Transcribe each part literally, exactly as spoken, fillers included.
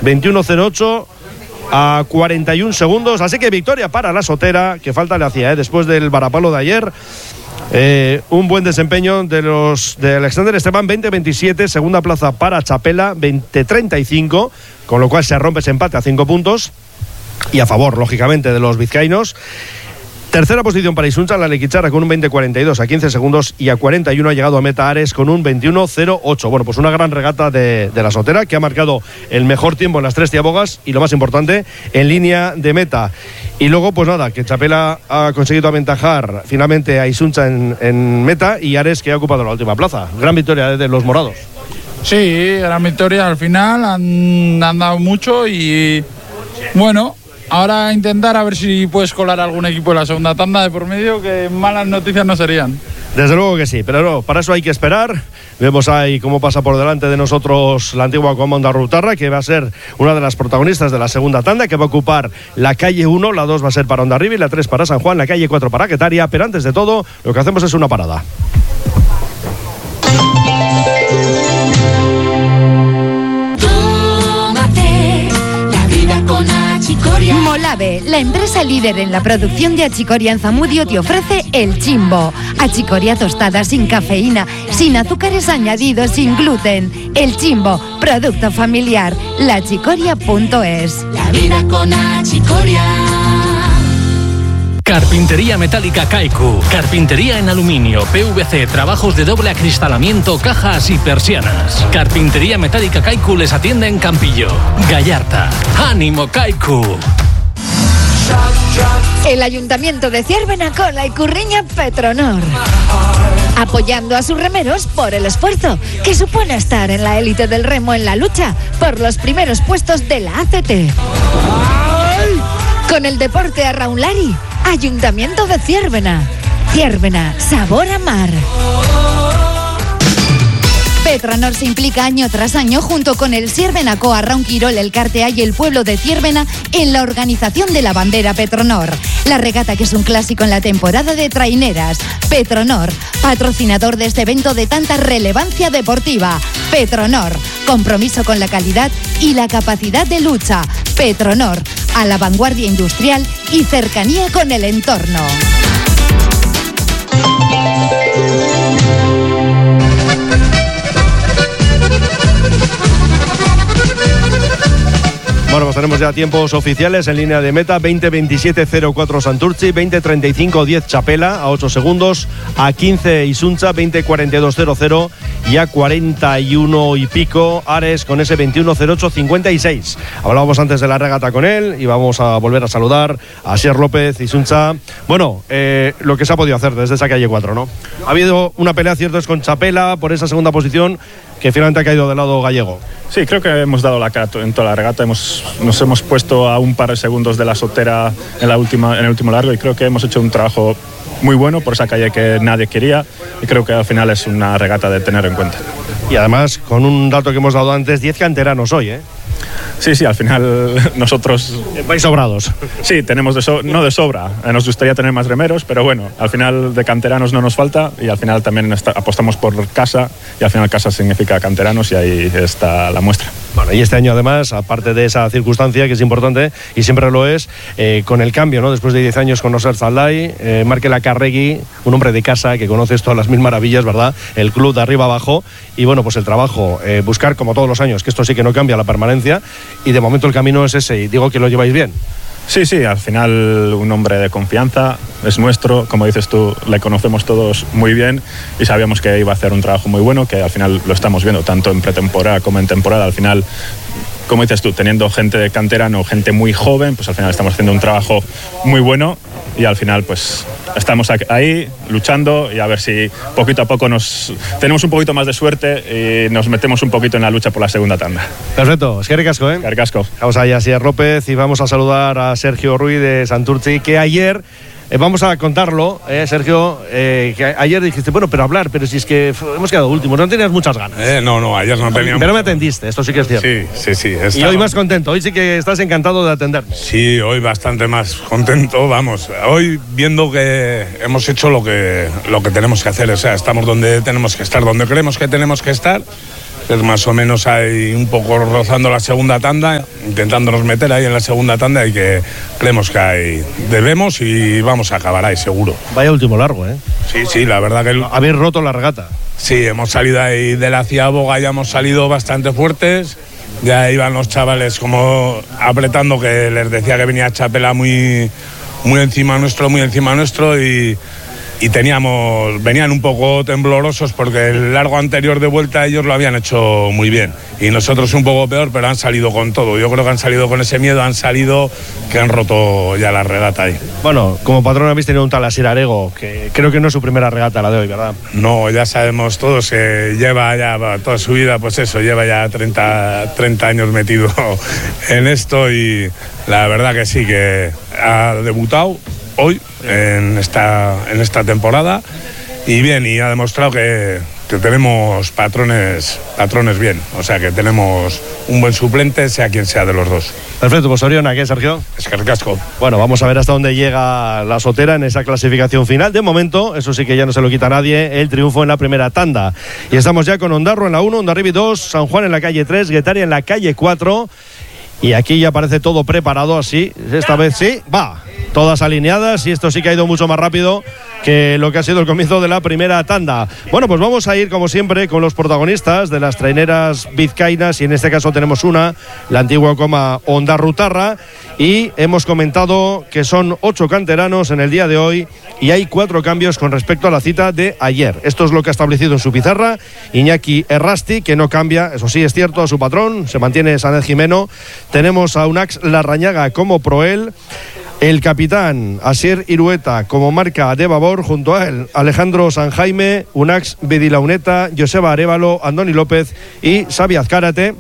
veintiuno cero ocho a cuarenta y un segundos. Así que victoria para la Sotera, que falta le hacía, ¿eh? Después del varapalo de ayer. Eh, un buen desempeño de los de Alexander Esteban, veinte veintisiete. Segunda plaza para Chapela, veinte treinta y cinco, con lo cual se rompe ese empate a cinco puntos y a favor, lógicamente, de los vizcaínos. Tercera posición para Isuncha, la Lequichara, con un veinte cuarenta y dos a quince segundos, y a cuarenta y uno ha llegado a meta Ares con un veintiuno cero ocho. Bueno, pues una gran regata de, de la Sotera, que ha marcado el mejor tiempo en las tres ciabogas y, lo más importante, en línea de meta. Y luego, pues nada, que Chapela ha conseguido aventajar finalmente a Isuncha en, en meta, y Ares, que ha ocupado la última plaza. Gran victoria de los morados. Sí, gran victoria al final, han, han dado mucho y bueno, ahora intentar a ver si puedes colar algún equipo en la segunda tanda de por medio, que malas noticias no serían. Desde luego que sí, pero no, para eso hay que esperar. Vemos ahí cómo pasa por delante de nosotros la antigua Comanda Rutarra, que va a ser una de las protagonistas de la segunda tanda, que va a ocupar la calle uno, la dos va a ser para Hondarribia y la tres para San Juan, la calle cuatro para Guetaria. Pero antes de todo, lo que hacemos es una parada. Molave, la empresa líder en la producción de achicoria en Zamudio, te ofrece El Chimbo. Achicoria tostada, sin cafeína, sin azúcares añadidos, sin gluten. El Chimbo, producto familiar. la achicoria punto es. La vida con achicoria. Carpintería metálica Kaiku. Carpintería en aluminio, P V C, trabajos de doble acristalamiento, cajas y persianas. Carpintería metálica Kaiku les atiende en Campillo, Gallarta. ¡Ánimo, Kaiku! El Ayuntamiento de Ciervena con la Icurriña Petronor, apoyando a sus remeros por el esfuerzo que supone estar en la élite del remo en la lucha por los primeros puestos de la A C T. Con el deporte a Raunlari, Ayuntamiento de Ciervena. Ciervena, sabor a mar. Petronor se implica año tras año junto con el Ciervena Coa, Raunquirol, el Cartea y el pueblo de Ciervena en la organización de la bandera Petronor. La regata, que es un clásico en la temporada de traineras. Petronor, patrocinador de este evento de tanta relevancia deportiva. Petronor, compromiso con la calidad y la capacidad de lucha. Petronor, a la vanguardia industrial y cercanía con el entorno. Bueno, pues tenemos ya tiempos oficiales en línea de meta. veinte veintisiete cero cuatro Santurchi, veinte treinta y cinco diez Chapela a ocho segundos, a quince Isuncha, veinte cuarenta y dos cero cero y a cuarenta y uno y pico Ares con ese veintiuno cero ocho cincuenta y seis. Hablábamos antes de la regata con él y vamos a volver a saludar a Asier López, Isuncha. Bueno, eh, lo que se ha podido hacer desde esa calle cuatro, ¿no? Ha habido una pelea, cierto es, con Chapela por esa segunda posición, que finalmente ha caído del lado gallego. Sí, creo que hemos dado la cara en toda la regata. Hemos, nos hemos puesto a un par de segundos de la Sotera en, la última, en el último largo, y creo que hemos hecho un trabajo muy bueno por esa calle que nadie quería, y creo que al final es una regata de tener en cuenta. Y además, con un dato que hemos dado antes, diez canteranos hoy, ¿eh? Sí, sí, al final nosotros... vais sobrados. Sí, tenemos de so... no de sobra. Nos gustaría tener más remeros, pero bueno, al final de canteranos no nos falta, y al final también está... apostamos por casa, y al final casa significa canteranos, y ahí está la muestra. Bueno, y este año además, aparte de esa circunstancia que es importante y siempre lo es, eh, con el cambio, ¿no? Después de diez años con Oser Zaldai, eh, Markel Acarregui, un hombre de casa que conoces todas las mil maravillas, ¿verdad? El club de arriba abajo, y bueno, pues el trabajo, eh, buscar como todos los años, que esto sí que no cambia, la permanencia, y de momento el camino es ese, y digo que lo lleváis bien. Sí, sí, al final un hombre de confianza, es nuestro, como dices tú, le conocemos todos muy bien y sabíamos que iba a hacer un trabajo muy bueno, que al final lo estamos viendo tanto en pretemporada como en temporada. Al final, como dices tú, teniendo gente de canterano, gente muy joven, pues al final estamos haciendo un trabajo muy bueno, y al final pues estamos ahí luchando, y a ver si poquito a poco nos tenemos un poquito más de suerte y nos metemos un poquito en la lucha por la segunda tanda. Perfecto, es que ricasco, ¿eh? Que ricasco. Vamos allá, Asier López, y vamos a saludar a Sergio Ruiz de Santurchi, que ayer... Eh, vamos a contarlo, eh, Sergio, eh, que ayer dijiste, bueno, pero hablar, pero si es que hemos quedado últimos, no tenías muchas ganas. Eh, no, no, ayer no teníamos. Pero me atendiste, esto sí que es cierto. Sí, sí, sí. Estaba... Y hoy más contento, hoy sí que estás encantado de atenderme. Sí, hoy bastante más contento, vamos. Hoy viendo que hemos hecho lo que, lo que tenemos que hacer, o sea, estamos donde tenemos que estar, donde creemos que tenemos que estar. Pues más o menos hay un poco rozando la segunda tanda, intentándonos meter ahí en la segunda tanda y que creemos que hay, debemos y vamos a acabar ahí seguro. Vaya último largo, ¿eh? Sí, sí, la verdad que... El... Habéis roto la regata. Sí, hemos salido ahí de la ciaboga, ya hemos salido bastante fuertes, ya iban los chavales como apretando, que les decía que venía Chapela muy, muy encima nuestro, muy encima nuestro y... y teníamos, venían un poco temblorosos porque el largo anterior de vuelta ellos lo habían hecho muy bien y nosotros un poco peor, pero han salido con todo. Yo creo que han salido con ese miedo, han salido que han roto ya la regata ahí. Bueno, como patrón habéis tenido un tal Asier Arego, que creo que no es su primera regata la de hoy, ¿verdad? No, ya sabemos todos que lleva ya toda su vida, pues eso, lleva ya treinta, treinta años metido en esto y la verdad que sí, que ha debutado hoy en esta, en esta temporada y bien, y ha demostrado que, que tenemos patrones patrones bien, o sea que tenemos un buen suplente, sea quien sea de los dos. Perfecto, pues Oriona, ¿qué, Sergio? Es que el casco. Bueno, vamos a ver hasta dónde llega la Sotera en esa clasificación final. De momento, eso sí que ya no se lo quita a nadie, el triunfo en la primera tanda. Y estamos ya con Ondarro en la uno, Hondarribia dos, San Juan en la calle tres, Guetaria en la calle cuatro. Y aquí ya parece todo preparado así. Esta vez sí, va. Todas alineadas y esto sí que ha ido mucho más rápido que lo que ha sido el comienzo de la primera tanda. Bueno, pues vamos a ir como siempre con los protagonistas de las traineras vizcaínas y en este caso tenemos una, la antigua coma Ondarrutarra, y hemos comentado que son ocho canteranos en el día de hoy y hay cuatro cambios con respecto a la cita de ayer. Esto es lo que ha establecido en su pizarra Iñaki Errasti, que no cambia, eso sí es cierto, a su patrón, se mantiene Sánchez Jimeno. Tenemos a Unax Larrañaga como proel, el capitán Asier Irueta como marca de babor, junto a él Alejandro San Jaime, Unax Vidilauneta, Joseba Arévalo, Andoni López y Xavi Azcárate.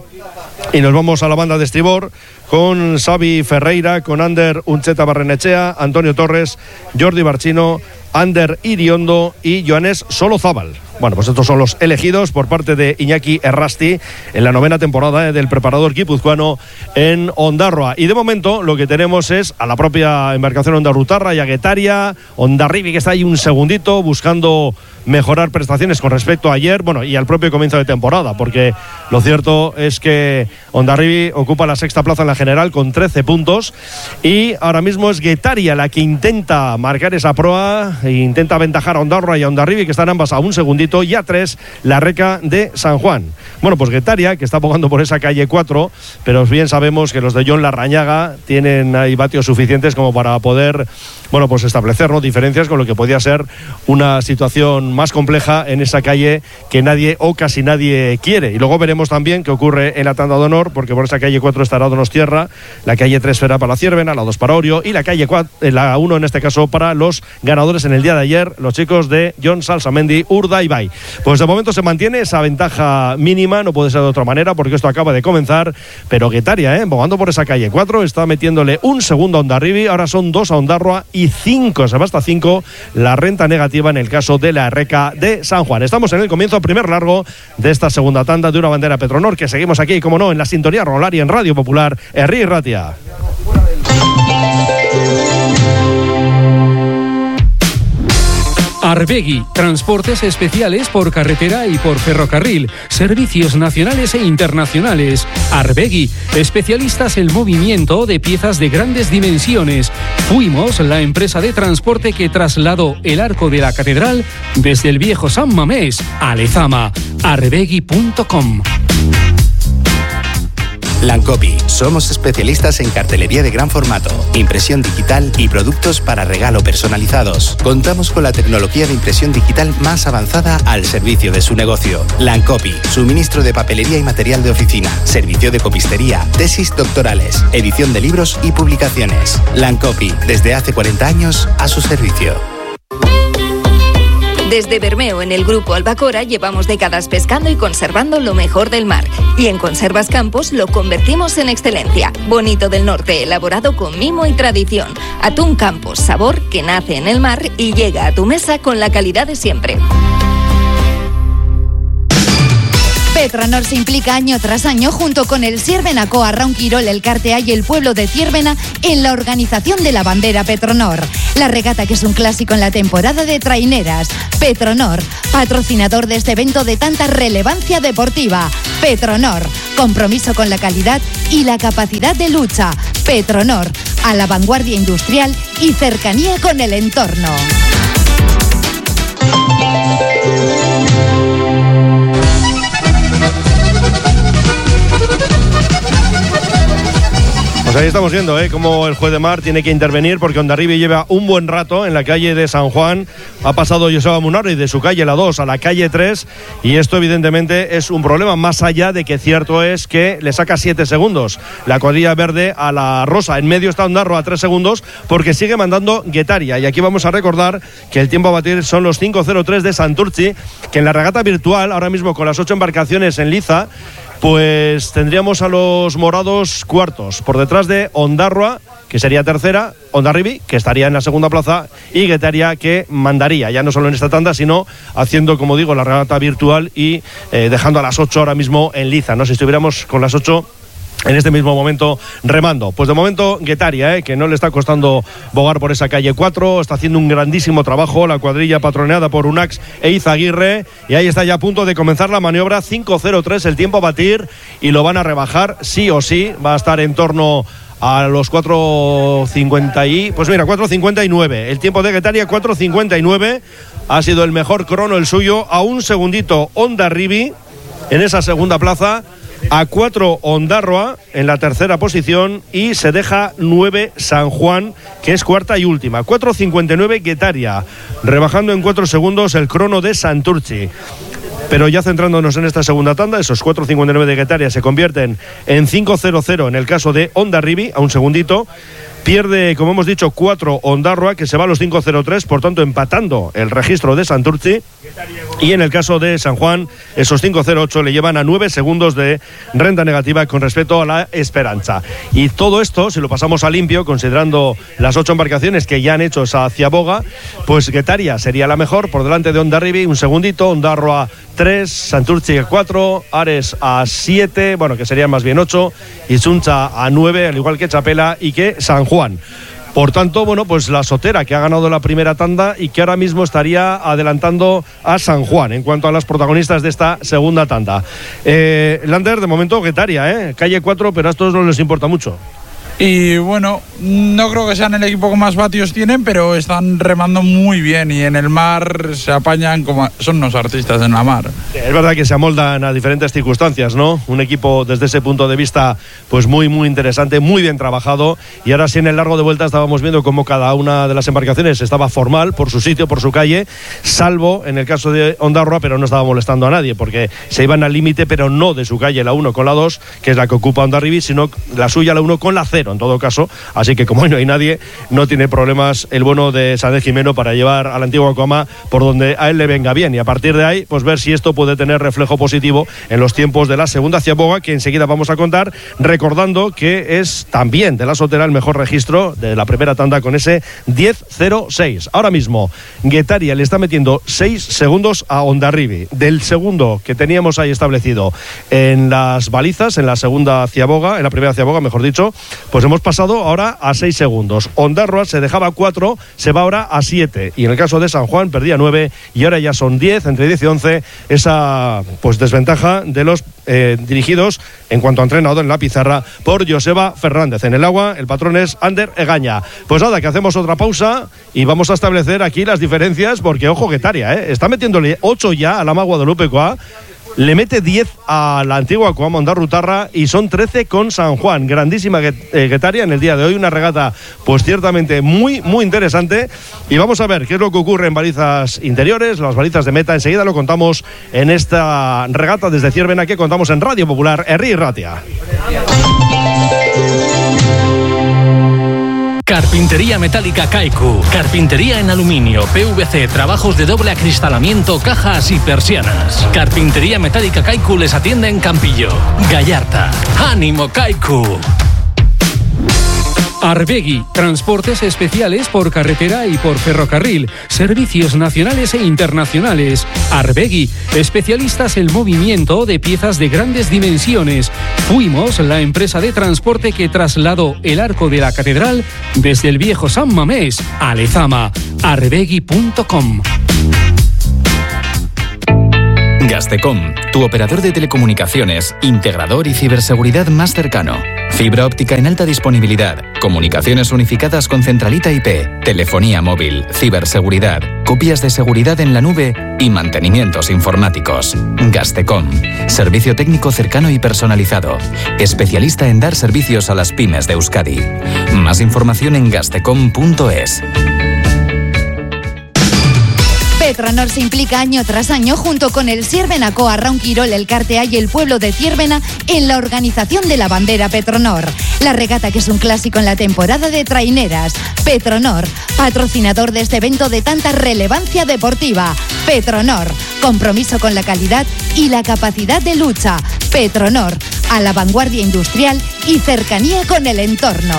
Y nos vamos a la banda de estribor con Xavi Ferreira, con Ander Uncheta Barrenechea, Antonio Torres, Jordi Barchino, Ander Iriondo y Joanes Solozábal. Bueno, pues estos son los elegidos por parte de Iñaki Errasti en la novena temporada eh, del preparador guipuzcoano en Ondarroa. Y de momento lo que tenemos es a la propia embarcación Ondarrutarra y a Guetaria, Hondarribia, que está ahí un segundito buscando mejorar prestaciones con respecto a ayer, bueno, y al propio comienzo de temporada, porque lo cierto es que Hondarribia ocupa la sexta plaza en la general con trece puntos y ahora mismo es Guetaria la que intenta marcar esa proa e intenta aventajar a Ondarroa y a Hondarribia, que están ambas a un segundito, y a tres la Reca de San Juan. Bueno, pues Guetaria, que está abogando por esa calle cuatro, pero bien sabemos que los de John Larrañaga tienen ahí vatios suficientes como para poder, bueno, pues establecer, ¿no?, diferencias con lo que podía ser una situación más compleja en esa calle que nadie o casi nadie quiere. Y luego veremos también qué ocurre en la tanda de honor, porque por esa calle cuatro estará Donostierra, la calle tres será para la Ciervena, la dos para Orio y la calle cuatro, la uno en este caso para los ganadores en el día de ayer, los chicos de John Salsamendi, Urda y Bay. Pues de momento se mantiene esa ventaja mínima, no puede ser de otra manera porque esto acaba de comenzar, pero Guetaria, eh, bogando por esa calle cuatro, está metiéndole un segundo a Hondarribia, ahora son dos a Ondarroa y cinco, se va hasta cinco la renta negativa en el caso de la Reca de San Juan. Estamos en el comienzo primer largo de esta segunda tanda de una bandera Petronor, que seguimos aquí, como no, en la sintonía Rolari en Radio Popular, Herri Ratia. Arbegui, transportes especiales por carretera y por ferrocarril, servicios nacionales e internacionales. Arbegui, especialistas en movimiento de piezas de grandes dimensiones. Fuimos la empresa de transporte que trasladó el arco de la catedral desde el viejo San Mamés a Lezama. arbegui punto com. Lancopi. Somos especialistas en cartelería de gran formato, impresión digital y productos para regalo personalizados. Contamos con la tecnología de impresión digital más avanzada al servicio de su negocio. Lancopi. Suministro de papelería y material de oficina. Servicio de copistería. Tesis doctorales. Edición de libros y publicaciones. Lancopi. Desde hace cuarenta años a su servicio. Desde Bermeo, en el Grupo Albacora, llevamos décadas pescando y conservando lo mejor del mar. Y en Conservas Campos lo convertimos en excelencia. Bonito del Norte, elaborado con mimo y tradición. Atún Campos, sabor que nace en el mar y llega a tu mesa con la calidad de siempre. Petronor se implica año tras año junto con el Siervenaco, Arraun Quirol, el Cartea y el pueblo de Ciérvena en la organización de la bandera Petronor. La regata que es un clásico en la temporada de traineras. Petronor, patrocinador de este evento de tanta relevancia deportiva. Petronor, compromiso con la calidad y la capacidad de lucha. Petronor, a la vanguardia industrial y cercanía con el entorno. Pues ahí estamos viendo ¿eh? cómo el juez de mar tiene que intervenir, porque Hondarribia lleva un buen rato en la calle de San Juan. Ha pasado Joseba Munarriz de su calle la dos a la calle tres, y esto evidentemente es un problema, más allá de que cierto es que le saca siete segundos la cuadrilla verde a la rosa. En medio está Ondarroa a tres segundos porque sigue mandando Guetaria, y aquí vamos a recordar que el tiempo a batir son los cinco cero tres de Santurtzi, que en la regata virtual, ahora mismo con las ocho embarcaciones en liza, pues tendríamos a los morados cuartos, por detrás de Ondarroa, que sería tercera, Hondarribi, que estaría en la segunda plaza, y Guetaria, que mandaría, ya no solo en esta tanda, sino haciendo, como digo, la regata virtual y eh, dejando a las ocho ahora mismo en liza, ¿no? Si estuviéramos con las ocho en este mismo momento remando. Pues de momento Guetaria, ¿eh? que no le está costando bogar por esa calle cuatro, está haciendo un grandísimo trabajo la cuadrilla patroneada por Unax e Izaguirre, y ahí está ya a punto de comenzar la maniobra. Cinco cero tres el tiempo a batir, y lo van a rebajar sí o sí, va a estar en torno a los cuatro cincuenta y... Pues mira, cuatro cincuenta y nueve. El tiempo de Guetaria, cuatro cincuenta y nueve. Ha sido el mejor crono el suyo. A un segundito Hondarribi en esa segunda plaza. A cuatro Ondarroa en la tercera posición, y se deja nueve San Juan, que es cuarta y última. cuatro cincuenta y nueve Guetaria, rebajando en cuatro segundos el crono de Santurtzi. Pero ya centrándonos en esta segunda tanda, esos cuatro cincuenta y nueve de Guetaria se convierten en cinco cero cero en el caso de Hondarribi, a un segundito. Pierde, como hemos dicho, cuatro Ondarroa, que se va a los cinco cero tres, por tanto empatando el registro de Santurtzi. Y en el caso de San Juan, esos cinco cero ocho le llevan a nueve segundos de renta negativa con respecto a la Esperanza. Y todo esto, si lo pasamos a limpio, considerando las ocho embarcaciones que ya han hecho esa ciaboga, pues Guetaria sería la mejor, por delante de Hondarribi, un segundito, Ondarroa tres, Santurtzi a cuatro, Ares a siete, bueno, que serían más bien ocho, y Suncha a nueve, al igual que Chapela y que San Juan. Por tanto, bueno, pues la Sotera, que ha ganado la primera tanda y que ahora mismo estaría adelantando a San Juan en cuanto a las protagonistas de esta segunda tanda. Eh, Lander, de momento Guetaria, ¿eh? calle cuatro, pero a estos no les importa mucho. Y bueno, no creo que sean el equipo que más vatios tienen, pero están remando muy bien, y en el mar se apañan como... Son unos artistas en la mar. Es verdad que se amoldan a diferentes circunstancias, ¿no? Un equipo desde ese punto de vista pues muy muy interesante, muy bien trabajado, y ahora sí en el largo de vuelta estábamos viendo cómo cada una de las embarcaciones estaba formal por su sitio, por su calle, salvo en el caso de Ondarroa, pero no estaba molestando a nadie porque se iban al límite, pero no de su calle la uno con la dos, que es la que ocupa Hondarribi, sino la suya la uno con la cero en todo caso, así que como no hay nadie, no tiene problemas el bueno de Sánchez Jimeno para llevar a la antigua Coma por donde a él le venga bien, y a partir de ahí pues ver si esto puede tener reflejo positivo en los tiempos de la segunda ciaboga, que enseguida vamos a contar, recordando que es también de la Sotera el mejor registro de la primera tanda con ese diez cero seis. Ahora mismo Guetaria le está metiendo seis segundos a Hondarribi del segundo que teníamos ahí establecido en las balizas, en la segunda ciaboga, en la primera ciaboga mejor dicho, pues hemos pasado ahora a seis segundos. Ondarroa se dejaba cuatro, se va ahora a siete, y en el caso de San Juan perdía nueve, y ahora ya son diez, entre diez y once, esa pues desventaja de los eh, dirigidos en cuanto a entrenador en la pizarra por Joseba Fernández. En el agua el patrón es Ander Egaña. Pues nada, que hacemos otra pausa y vamos a establecer aquí las diferencias, porque ojo Guetaria, ¿eh? está metiéndole ocho ya a la Magua de Lupecoa. Le mete diez a la antigua Coama Ondarrutarra, y son trece con San Juan. Grandísima Guetaria en el día de hoy, una regata pues ciertamente muy muy interesante, y vamos a ver qué es lo que ocurre en balizas interiores, las balizas de meta. Enseguida lo contamos en esta regata desde Ciérvena, que contamos en Radio Popular Herri Ratia. Carpintería metálica Kaiku. Carpintería en aluminio, P V C, trabajos de doble acristalamiento, cajas y persianas. Carpintería metálica Kaiku les atiende en Campillo. Gallarta. ¡Ánimo Kaiku! Arbegui, transportes especiales por carretera y por ferrocarril, servicios nacionales e internacionales. Arbegui, especialistas en movimiento de piezas de grandes dimensiones. Fuimos la empresa de transporte que trasladó el arco de la catedral desde el viejo San Mamés a Lezama. arbegui punto com. Gastecom, tu operador de telecomunicaciones, integrador y ciberseguridad más cercano. Fibra óptica en alta disponibilidad, comunicaciones unificadas con centralita I P, telefonía móvil, ciberseguridad, copias de seguridad en la nube y mantenimientos informáticos. Gastecom, servicio técnico cercano y personalizado, especialista en dar servicios a las pymes de Euskadi. Más información en gastecom punto es. Petronor se implica año tras año junto con el Siervenaco, Arraunquirol, el Cartea y el pueblo de Ciervena en la organización de la bandera Petronor. La regata, que es un clásico en la temporada de traineras. Petronor, patrocinador de este evento de tanta relevancia deportiva. Petronor, compromiso con la calidad y la capacidad de lucha. Petronor, a la vanguardia industrial y cercanía con el entorno.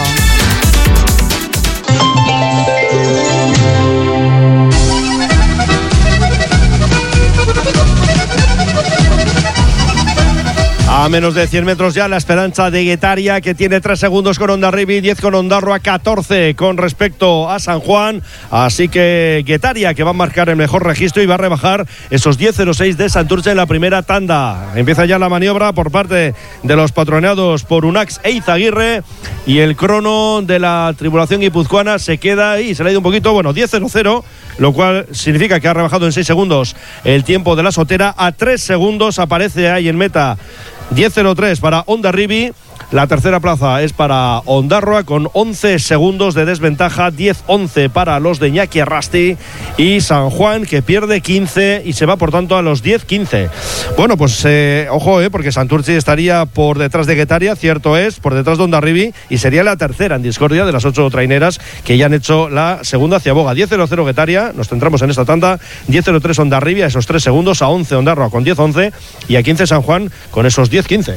A menos de cien metros ya la esperanza de Guetaria, que tiene tres segundos con Hondarribia, diez con Ondarroa, catorce con respecto a San Juan. Así que Guetaria, que va a marcar el mejor registro y va a rebajar esos diez cero seis de Santurce en la primera tanda. Empieza ya la maniobra por parte de los patroneados por Unax e Izaguirre, y el crono de la tripulación guipuzcoana se queda ahí, se le ha ido un poquito, bueno, diez cero cero, lo cual significa que ha rebajado en seis segundos el tiempo de la Sotera. A tres segundos aparece ahí en meta diez cero tres para Hondarribia. La tercera plaza es para Ondarroa con once segundos de desventaja, diez once para los de Iñaki Arrasti, y San Juan, que pierde quince y se va por tanto a los diez quince. Bueno, pues eh, ojo, eh, porque Santurce estaría por detrás de Guetaria, cierto es, por detrás de Hondarribia, y sería la tercera en discordia de las ocho traineras que ya han hecho la segunda ciaboga. diez cero cero Guetaria, nos centramos en esta tanda, diez cero tres Hondarribia, esos tres segundos, a once Ondarroa con diez once y a quince San Juan con esos diez quince.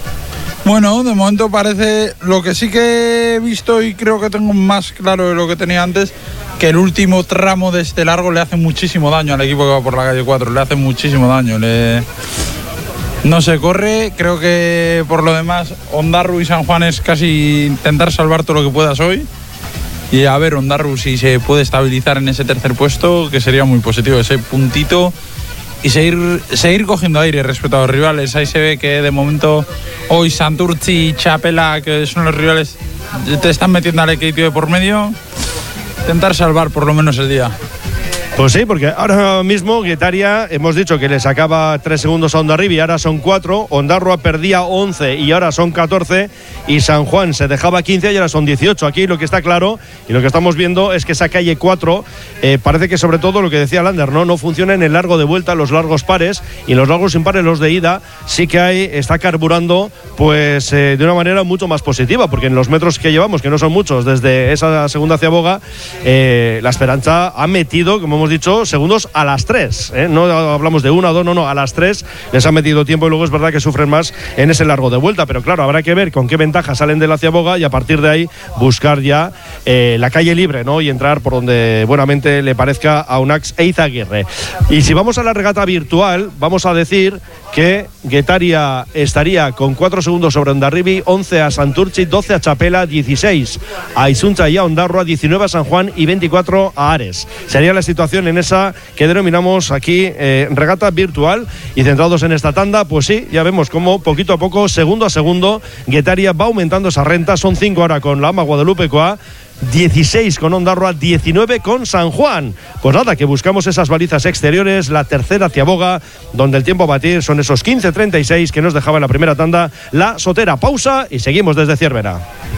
Bueno, de momento parece, lo que sí que he visto y creo que tengo más claro de lo que tenía antes, que el último tramo de este largo le hace muchísimo daño al equipo que va por la calle cuatro, le hace muchísimo daño. Le... No se corre, creo que por lo demás Ondarru y San Juan es casi intentar salvar todo lo que puedas hoy. Y a ver, Ondarru si se puede estabilizar en ese tercer puesto, que sería muy positivo, ese puntito. Y seguir, seguir cogiendo aire respecto a los rivales. Ahí se ve que de momento hoy Santurce y Chapela, que son los rivales, te están metiendo al equilibrio de por medio. Intentar salvar por lo menos el día. Pues sí, porque ahora mismo Guetaria, hemos dicho que le sacaba tres segundos a Hondarribia, ahora son cuatro, Ondarroa perdía once y ahora son catorce, y San Juan se dejaba quince y ahora son dieciocho. Aquí lo que está claro y lo que estamos viendo es que esa calle cuatro eh, parece que sobre todo lo que decía Lander, ¿no? no funciona en el largo de vuelta, los largos pares, y en los largos impares, los de ida, sí que hay, está carburando pues eh, de una manera mucho más positiva, porque en los metros que llevamos, que no son muchos, desde esa segunda ciaboga, eh, la Esperanza ha metido, como hemos dicho, segundos a las tres, ¿eh? No hablamos de una o dos, no, no, a las tres les ha metido tiempo, y luego es verdad que sufren más en ese largo de vuelta, pero claro, habrá que ver con qué ventaja salen de la ciaboga y a partir de ahí buscar ya eh, la calle libre, ¿no? Y entrar por donde buenamente le parezca a Unax e Izaguirre. Y si vamos a la regata virtual, vamos a decir que Guetaria estaría con cuatro segundos sobre Hondarribia, once a Santurce, doce a Chapela, dieciséis a Isuncha y a Ondarroa, diecinueve a San Juan y veinticuatro a Ares. Sería la situación en esa que denominamos aquí eh, regata virtual. Y centrados en esta tanda, pues sí, ya vemos cómo poquito a poco, segundo a segundo, Guetaria va aumentando esa renta. Son cinco ahora con la AMA Guadalupecoa, dieciséis con Ondarroa, diecinueve con San Juan. Pues nada, que buscamos esas balizas exteriores, la tercera ciaboga, donde el tiempo a batir son esos quince treinta y seis que nos dejaba en la primera tanda la Sotera. Pausa y seguimos desde Ciervena.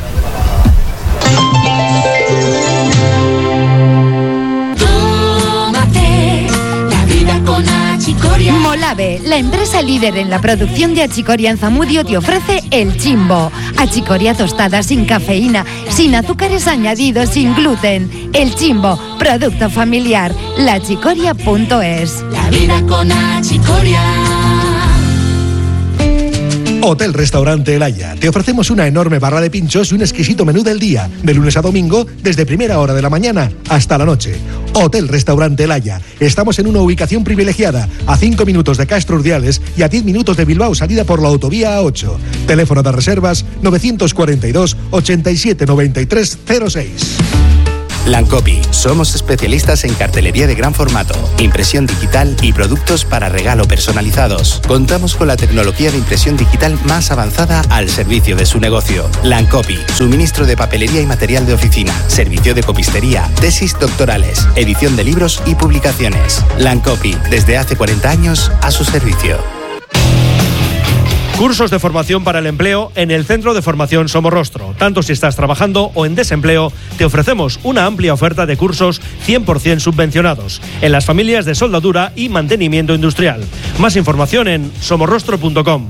Molave, la empresa líder en la producción de achicoria en Zamudio, te ofrece el Chimbo. Achicoria tostada, sin cafeína, sin azúcares añadidos, sin gluten. El Chimbo, producto familiar. la achicoria punto es. La vida con achicoria. Hotel Restaurante El Haya. Te ofrecemos una enorme barra de pinchos y un exquisito menú del día, de lunes a domingo, desde primera hora de la mañana hasta la noche. Hotel Restaurante El Haya. Estamos en una ubicación privilegiada, a cinco minutos de Castro Urdiales y a diez minutos de Bilbao, salida por la autovía A ocho. Teléfono de reservas novecientos cuarenta y dos, ochenta y siete, noventa y tres, cero seis. Lancopi. Somos especialistas en cartelería de gran formato, impresión digital y productos para regalo personalizados. Contamos con la tecnología de impresión digital más avanzada al servicio de su negocio. Lancopi. Suministro de papelería y material de oficina, servicio de copistería, tesis doctorales, edición de libros y publicaciones. Lancopi. Desde hace cuarenta años a su servicio. Cursos de formación para el empleo en el Centro de Formación Somorrostro. Tanto si estás trabajando o en desempleo, te ofrecemos una amplia oferta de cursos cien por ciento subvencionados en las familias de soldadura y mantenimiento industrial. Más información en somorrostro punto com.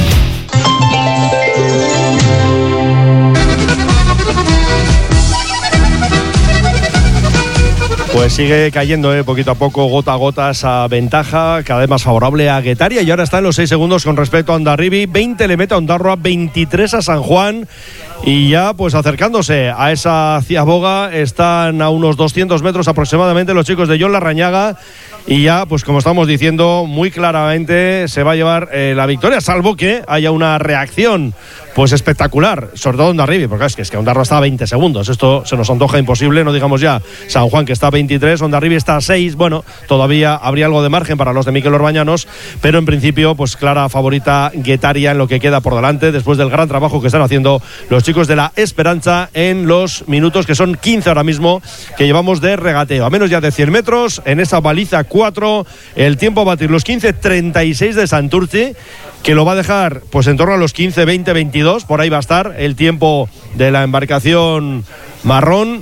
Pues sigue cayendo eh, poquito a poco, gota a gota, esa ventaja, cada vez más favorable a Guetaria, y ahora está en los seis segundos con respecto a Hondarribia. veinte le mete a Ondarroa, veintitrés a San Juan, y ya pues acercándose a esa ciaboga. Están a unos doscientos metros aproximadamente los chicos de Jon Larrañaga, y ya pues como estamos diciendo muy claramente se va a llevar eh, la victoria, salvo que haya una reacción pues espectacular, sobre todo Hondarribia, porque es que, es que Ondarroa está a veinte segundos, esto se nos antoja imposible, no digamos ya San Juan que está a veintitrés, Hondarribia está a seis, bueno, todavía habría algo de margen para los de Miquel Orbañanos, pero en principio pues clara favorita Guetaria en lo que queda por delante, después del gran trabajo que están haciendo los chicos de la Esperanza en los minutos que son quince ahora mismo que llevamos de regateo, a menos ya de cien metros, en esa baliza cuatro, el tiempo a batir los quince treinta y seis de Santurci, que lo va a dejar pues en torno a los quince veinte veintidós, por ahí va a estar el tiempo de la embarcación marrón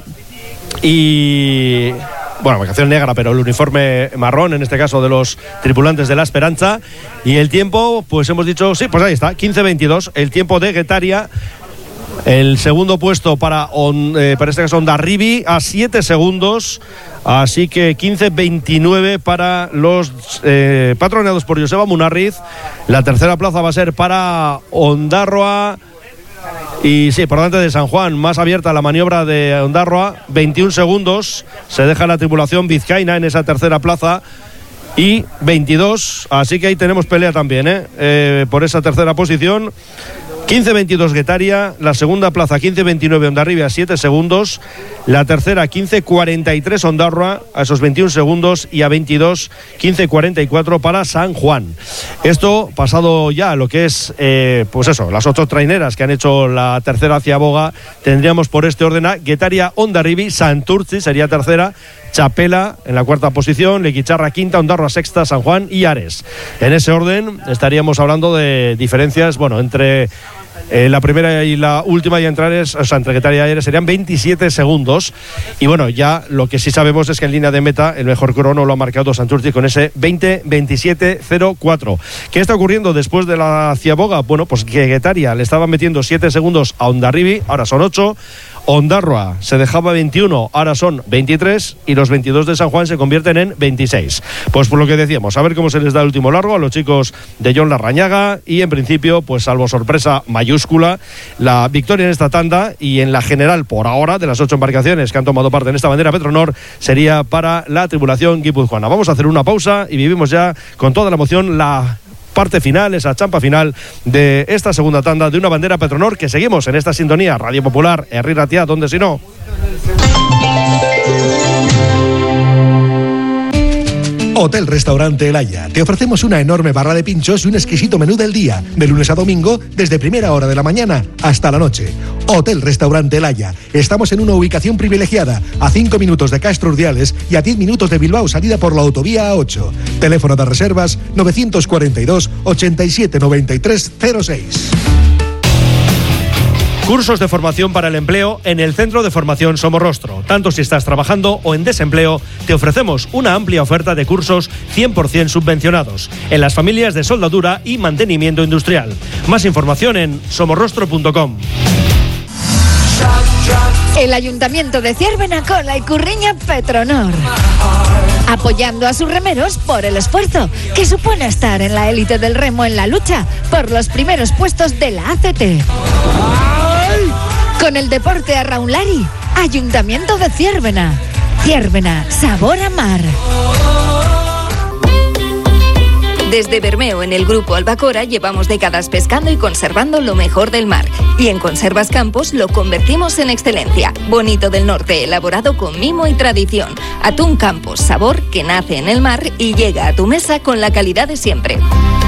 y bueno, embarcación negra, pero el uniforme marrón, en este caso de los tripulantes de la Esperanza, y el tiempo, pues hemos dicho, sí, pues ahí está, quince veintidós, el tiempo de Guetaria. El segundo puesto para, on, eh, para este caso Hondarribia a siete segundos, así que quince veintinueve para los eh, patronados por Joseba Munarriz. La tercera plaza va a ser para Ondarroa y sí, por delante de San Juan, más abierta la maniobra de Ondarroa, veintiún segundos, se deja la tripulación vizcaína en esa tercera plaza. Y veintidós, así que ahí tenemos pelea también, ¿eh? Eh, por esa tercera posición. quince veintidós Guetaria, la segunda plaza quince veintinueve Hondarribia, siete segundos, la tercera quince cuarenta y tres Ondarroa a esos veintiún segundos y a veintidós quince cuarenta y cuatro para San Juan. Esto pasado ya lo que es eh, pues eso, las ocho traineras que han hecho la tercera ciaboga, tendríamos por este orden a Guetaria, Hondarribia, Santurci sería tercera, Chapela en la cuarta posición, Lequicharra quinta, Ondarroa sexta, San Juan y Ares. En ese orden estaríamos hablando de diferencias, bueno, entre eh, la primera y la última y entre Ares, o sea, entre Guetaria y Ares serían veintisiete segundos. Y bueno, ya lo que sí sabemos es que en línea de meta el mejor crono lo ha marcado Santurci con ese veinte veintisiete cero cuatro. ¿Qué está ocurriendo después de la ciaboga? Bueno, pues que Guetaria le estaba metiendo siete segundos a Hondarribia, ahora son ocho. Ondarroa se dejaba veintiuno, ahora son veintitrés, y los veintidós de San Juan se convierten en veintiséis. Pues por lo que decíamos, a ver cómo se les da el último largo a los chicos de Jon Larrañaga, y en principio, pues salvo sorpresa mayúscula, la victoria en esta tanda y en la general por ahora de las ocho embarcaciones que han tomado parte en esta bandera Petronor sería para la tripulación guipuzcoana. Vamos a hacer una pausa y vivimos ya con toda la emoción la parte final, esa champa final de esta segunda tanda de una bandera Petronor, que seguimos en esta sintonía Radio Popular, Herri Ratia, donde si no. Hotel Restaurante El Haya. Te ofrecemos una enorme barra de pinchos y un exquisito menú del día, de lunes a domingo, desde primera hora de la mañana hasta la noche. Hotel Restaurante El Haya. Estamos en una ubicación privilegiada, a cinco minutos de Castro Urdiales y a diez minutos de Bilbao, salida por la autovía A ocho. Teléfono de reservas novecientos cuarenta y dos, ochenta y siete, noventa y tres, cero seis. Cursos de formación para el empleo en el Centro de Formación Somorrostro. Tanto si estás trabajando o en desempleo, te ofrecemos una amplia oferta de cursos cien por ciento subvencionados en las familias de soldadura y mantenimiento industrial. Más información en somorrostro punto com. El Ayuntamiento de Ciervena con la Icurriña Petronor. apoyando a sus remeros por el esfuerzo que supone estar en la élite del remo en la lucha por los primeros puestos de la A C T. Con el deporte a Raunlari, Ayuntamiento de Ciérvena. Ciérvena, sabor a mar. Desde Bermeo, en el Grupo Albacora, llevamos décadas pescando y conservando lo mejor del mar. Y en Conservas Campos lo convertimos en excelencia. Bonito del Norte, elaborado con mimo y tradición. Atún Campos, sabor que nace en el mar y llega a tu mesa con la calidad de siempre.